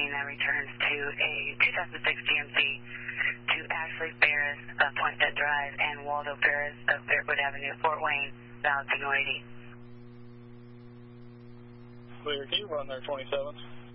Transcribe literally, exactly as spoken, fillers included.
that returns to a two thousand six G M C to Ashley Ferris of Poinsett Drive and Waldo Ferris of Fairwood Avenue, Fort Wayne, valid signal eighty. Clear, can you run there twenty-seven?